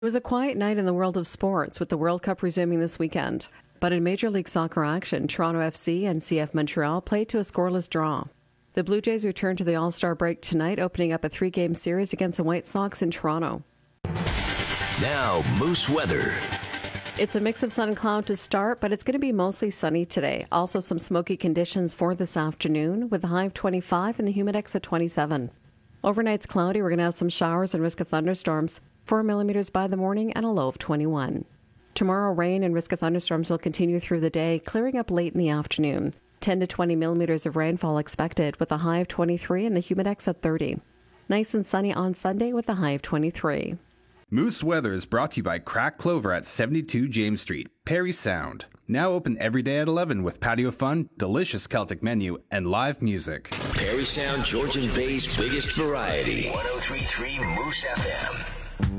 It was a quiet night in the world of sports with the World Cup resuming this weekend. But in Major League Soccer action, Toronto FC and CF Montreal played to a scoreless draw. The Blue Jays return to the All-Star break tonight, opening up a 3-game series against the White Sox in Toronto. Now, Moose weather. It's a mix of sun and cloud to start, but it's going to be mostly sunny today. Also some smoky conditions for this afternoon with a high of 25 and the humidex at 27. Overnight's cloudy. We're going to have some showers and risk of thunderstorms. 4 millimeters by the morning and a low of 21. Tomorrow, rain and risk of thunderstorms will continue through the day, clearing up late in the afternoon. 10 to 20 millimeters of rainfall expected with a high of 23 and the humidex at 30. Nice and sunny on Sunday with a high of 23. Moose Weather is brought to you by Cracked Clover at 72 James Street, Parry Sound. Now open every day at 11 with patio fun, delicious Celtic menu, and live music. Parry Sound, Georgian Bay's biggest variety. 103.3 Moose FM.